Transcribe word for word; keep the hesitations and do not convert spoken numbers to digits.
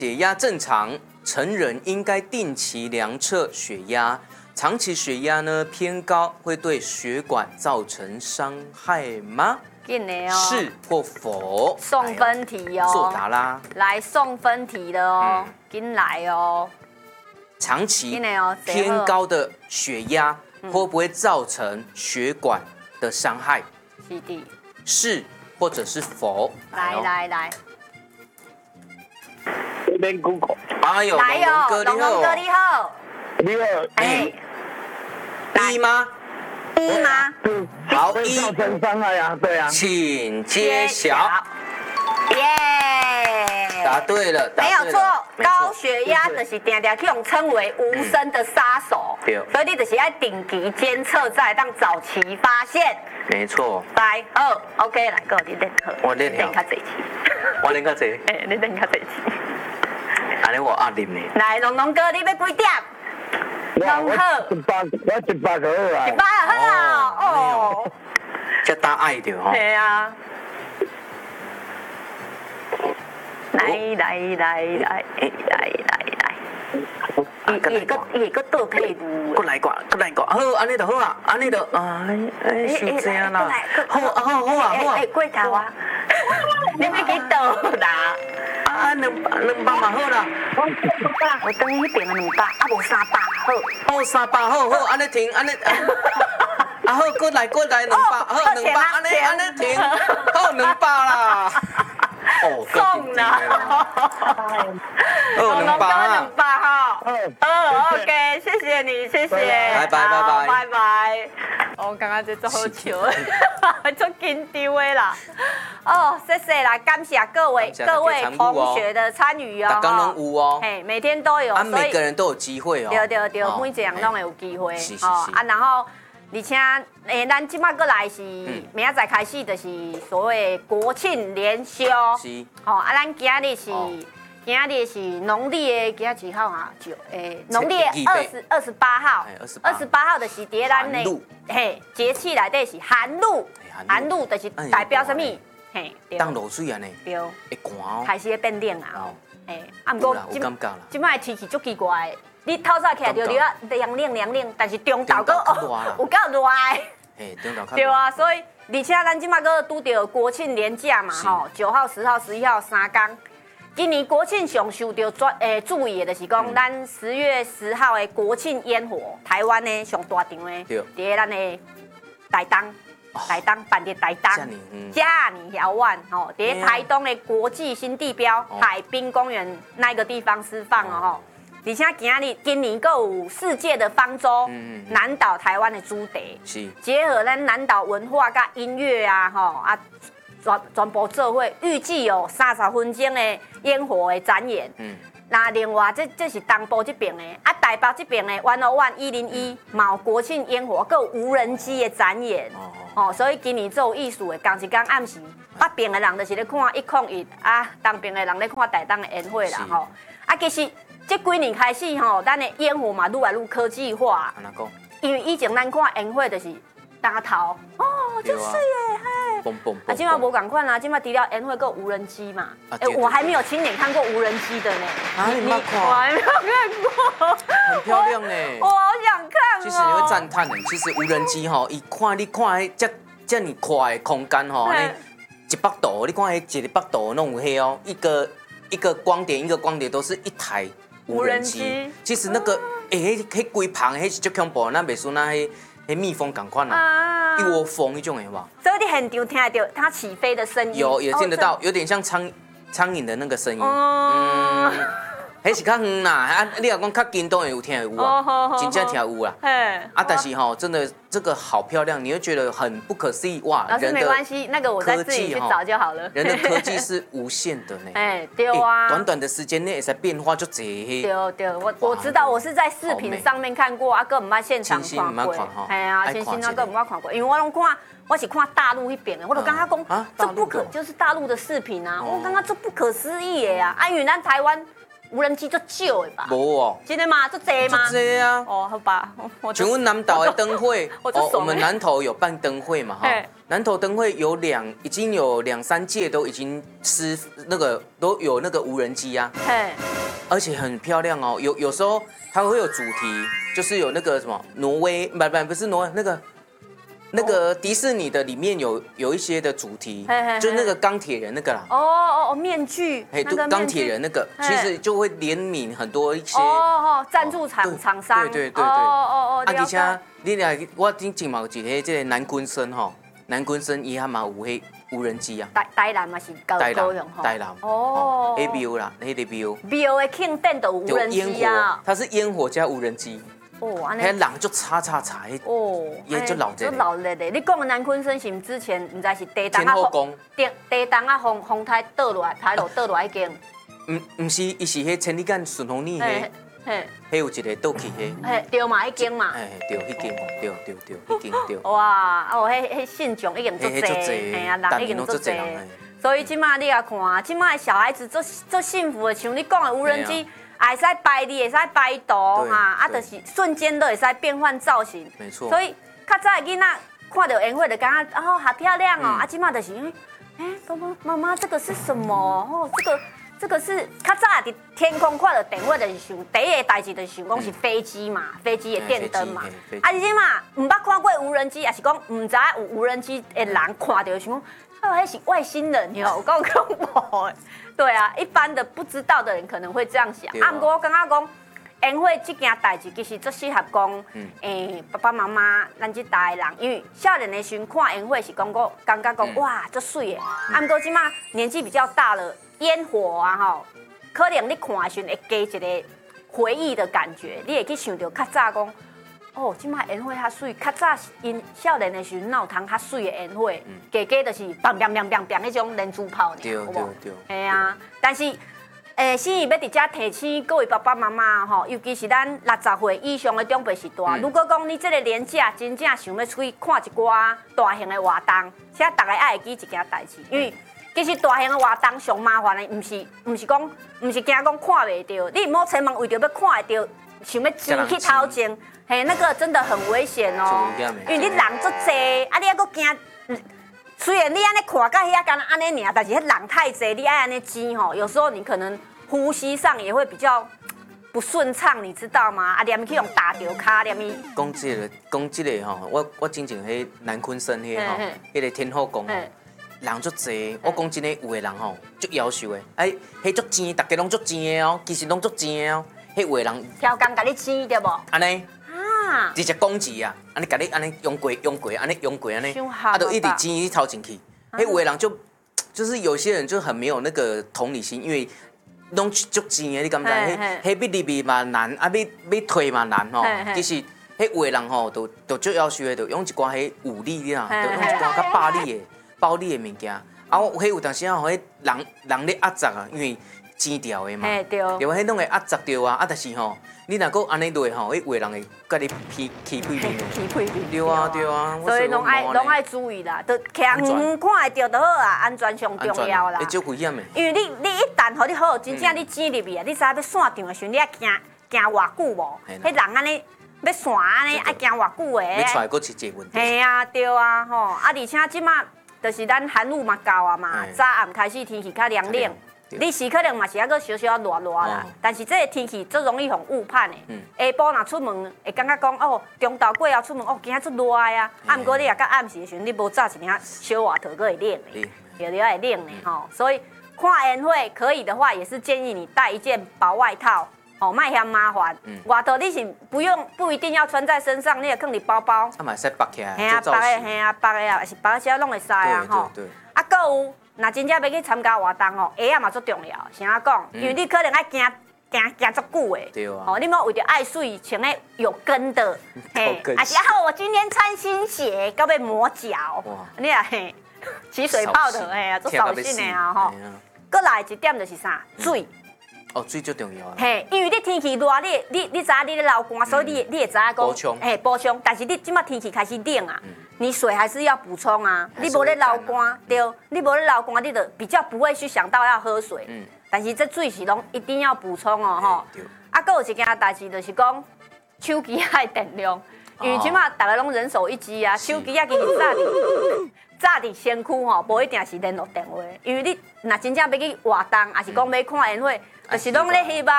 血压正常，成人应该定期量测血压。长期血压呢偏高，会对血管造成伤害吗？ 紧的哦， 是或否？ 送分题哦， 作答啦！ 来送分题的哦，紧、嗯、来哦。 长期哦偏高的血压会不会造成血管的伤害？ 是的。 是或者是否？ 来来来。 这边 Google。 哎呦， 来哟，龙龙哥你好。 你好。 哎。 一吗？ 一吗？ 嗯。 好， 一造成伤害啊，对啊。 请揭晓。 耶！ 答对了， 没有错。高血压就是定定去用称为无声的杀手。对。所以你就是要定期监测，再当早期发现。 没错。 来，好 ，OK， 来，哥，你练好。 我练好。 练较济次。 我练较济。 哎，你练较济次。 安尼我压力呢。 来，龙龙哥，你要几点？ 我好，一百，我一百个好啊。 一百个好啊，哦。 这大爱着吼。 对啊。来来来来来来来。伊伊个伊个倒退步。 过来挂，过来挂，好，安尼就好啊，安尼就哎哎，收这样啦。好啊好好啊好啊。 哎，过头啊！你要去倒啦？ 啊，两两百嘛好啦。 我等迄边的两百，啊无三百好。 好三百好好，安尼停，安尼。啊好，过来过来两百，好两百，安尼安尼停，好两百啦。哦， 送啦！ 哦，两百啊， 两百哈。嗯 ，OK， 谢谢你，谢谢。 拜拜拜拜拜拜。我刚刚这做好笑，做紧张的啦。哦，谢谢啦，感谢各位各位同学的参与哦。 大家拢有哦。 嘿，每天都有， 啊，每个人都有机会哦。 对对对，每一样拢会有机会。 是是是。 啊，然后。而且，诶，咱即摆过来是明仔载开始，就是所谓国庆连休。 是。 吼，啊，咱今日是今日是农历的今仔几号啊？九诶，农历二十二十八号。二十八号就是伫咱的嘿节气内底是寒露，寒露就是代表什么？嘿， 当落水安尼。 对。 会寒哦。 开始会变冷啊。嘿，啊，毋过即即摆天气足奇怪。你透早起来就了凉冷凉冷，但是中昼个哦有够热的。 嘿，中昼较热。 对啊，所以而且咱即摆个拄到国庆连假嘛吼，九号、十号、十一号三天。今年国庆上受到专诶注意的就是讲，咱十月十号的国庆烟火，台湾呢上大场的，伫咱的台东，台东办的台东，嘉年遥远吼，伫台东的国际新地标海滨公园那个地方释放哦吼。而且今日今年还有世界的方舟南岛台湾的主题，是结合咱南岛文化甲音乐啊，吼啊全全部做伙，预计有三十分钟的烟火的展演。嗯，那另外这这是东部这边的，啊台北这边的一零一一零一毛国庆烟火，还有无人机的展演。哦，哦，所以今年做艺术的，同一天暗时，北边的人就是咧看一空一啊，东边的人咧看台东的烟火啦，吼啊其实。这几年开始吼，咱的烟火嘛愈来愈科技化。安怎讲？因为以前咱看烟火就是打头，哦，就是耶，嘿。蹦蹦。啊，今麦无共款啦，今麦除了烟火，还有无人机嘛。哎，我还没有亲眼看过无人机的呢。 啊，你没看？ 我还没有看过。很漂亮呢。 我好想看哦。 其实你会赞叹的，其实无人机吼，伊看你看迄这这么快的空间吼，一百度，你看迄一个百度弄有迄哦，一个一个光点一个光点都是一台。无人机，其实那个诶，迄迄规旁迄是足恐怖，咱袂输那迄迄蜜蜂共款啦，一窝蜂迄种诶，吧？ 所以你现场听得到它起飞的声音， 有也听得到，有点像苍苍蝇的那个声音。嗯，迄是较远啦，啊，你若讲较近当然有听有啊，真正听有啦。啊，但是吼，真的这个好漂亮，你会觉得很不可思议哇！ 老师没关系，那个我再自己去找就好了。 人的科技是无限的呢。 哎，对啊。 短短的时间内，会使变化就这。 对对，我我知道，我是在视频上面看过，啊，根本捌现场看过。哎呀，真心啊，根本捌看过，因为我拢看。我是看大陆那边的，我就刚刚讲，这不可就是大陆的视频啊，我刚刚这不可思议的呀！啊，因为咱台湾无人机就少的吧？ 无哦， 真的吗？就这吗？ 这啊。 哦，好吧，我请问南岛的灯会， 哦， 我们南投有办灯会嘛？哈，南投灯会有两，已经有两三届都已经施那个都有那个无人机啊， 嘿， 而且很漂亮哦。有有时候它会有主题，就是有那个什么挪威，不不不是挪威那个。那个迪士尼的里面有有一些的主题，就是那个钢铁人那个啦。 哦哦哦，面具， 哎，钢铁人那个，其实就会联名很多一些。 哦哦，赞助厂厂商。 对对对对。 哦哦哦， 啊，而且你俩我之前嘛有一个这个南昆生吼，南昆生伊还嘛有迄无人机啊。 台台南嘛是高高雄吼。 台南。 哦。 A B U 啦，那个 B U。 B U 的庆典都无人机啊。 它是烟火加无人机。哦，安尼，迄人就叉叉叉，哦，也就老热， 就老热的。你讲的南昆生是之前唔知是地动啊风， 地地动啊风风台倒落来，台落倒落来间。 唔唔是，伊是迄千里眼顺风耳迄，嘿，迄有一个倒去迄， 嘿，对嘛，迄间嘛， 嘿，对，迄间，对对对，迄间对。 哇，哦，迄迄信众已经足济，嘿啊，人已经足济。所以即马你啊看，即马小孩子做做幸福的，像你讲的无人机。也使摆你，会使摆图哈，啊，就是瞬间都会使变换造型。 没错。 所以较早的囡仔看到烟火就感觉哦，好漂亮哦，啊，今嘛就是哎哎，爸爸妈妈这个是什么？哦，这个这个是较早伫天空看到电火就是想第一个代志就是想讲是飞机嘛，飞机的电灯嘛。啊，即嘛唔捌看过无人机，也是讲唔知有无人机的人看到想讲。哦，那是外星人哟，我讲恐怖的。对啊，一般的不知道的人可能会这样想。啊，不过我感觉讲，烟火这件代志其实最适合讲，诶，爸爸妈妈咱这代的人，因为少年的时候看烟火是讲讲感觉讲哇，足水的。啊，不过即马年纪比较大了，烟火啊吼，可能你看的时候会加一个回忆的感觉，你会去想到较早讲。哦，即摆烟火较水，较早因少年的时候，哪有通较水的烟火？加加就是砰砰砰砰砰迄种连珠炮呢， 有无？ 嘿啊，但是，诶，心意要伫遮提醒各位爸爸妈妈吼，尤其是咱六十岁以上的长辈时代，如果讲你这个年假真正想要出去看一寡大型的活动，请大家爱会记一件代志，因为其实大型的活动上麻烦的，毋是毋是讲，毋是惊讲看袂到，你莫千万为着要看会到，想要钱去头前。嘿，那个真的很危险哦，因为你人足济，啊，你还阁惊。虽然你安尼看到遐干安尼尔，但是迄人太济，你爱安尼挤吼，有时候你可能呼吸上也会比较不顺畅，你知道吗？啊，连去用打着卡，连去。 讲这个，讲这个吼，我我之前迄南昆生迄吼，迄个天后宫吼，人足济。我讲真诶，有的人吼，足夭寿的，哎，迄足钱，大家拢足钱的哦，其实拢足钱的哦，迄有的人。 挑工甲你挤对无？ 安尼。直接攻击啊！安尼甲你安尼用过用过，安尼用过安尼，啊，都一直挤你头进去。迄有的人就就是有些人就很没有那个同理心，因为拢足钱的，你敢知？迄迄要入去嘛难，啊要要退嘛难吼。其实迄有的人吼，都都足要求的，都用一寡迄武力啦，都用一寡较暴力的、暴力的物件。啊，迄有当时啊，迄人人咧压榨啊，因为钱掉的嘛，对，迄拢会压榨掉啊，啊，但是吼。你若阁安尼落吼，迄话人会甲你起起屁面， 起屁面， 对啊对啊， 所以拢爱拢爱注意啦，就徛远远看会到就好啊，安全上重要啦。 会足危险的。 因为你你一旦互你好，真正你挤入去啊，你知影要散场的时候，你爱行行偌久无？迄人安尼要散安尼爱行偌久的？ 要出来阁是一个问题。 嘿啊，对啊，吼啊，而且即马就是咱寒露嘛到啊嘛，早暗开始天气较凉冷。你是可能嘛是还阁小小热热啦，但是这个天气最容易互误判的。下晡若出门会感觉讲哦，中昼过后出门哦，今仔出热啊。啊，毋过你若到暗时的时阵，你无炸一领小外套，阁会冷的，有的会冷的吼。所以看烟火可以的话，也是建议你带一件薄外套，哦，莫嫌麻烦。外套你是不用不一定要穿在身上，你也放伫包包。 啊，嘛会使绑起来。 嘿啊，绑的嘿啊，绑的啊，是绑起来拢会使啊吼。啊，阁有。若真正要去参加活动哦，鞋啊嘛足重要，谁啊讲？因为你可能爱行行行足久的， 对啊。 哦，你莫为着爱水穿咧有跟的，嘿，啊是啊好，我今天穿新鞋，到要磨脚，你啊嘿，起水泡的，嘿啊，足扫兴的啊吼。搁来一点就是啥？水。 哦，水最重要啊。 嘿，因为你天气热，你你你知影你咧流汗，所以你你会知影讲， 补充， 嘿补充。但是你即马天气开始冷啊。你水还是要补充啊，你无咧流汗，对，你无咧流汗，你就比较不会去想到要喝水。嗯， 但是这水是拢一定要补充哦吼。啊，还有一件代志就是讲手机爱电量，因为即马大家拢人手一机啊，手机啊其实早伫早伫身躯吼，无一定是联络电话，因为你若真正要去活动，还是讲要看烟火，就是拢咧翕吧。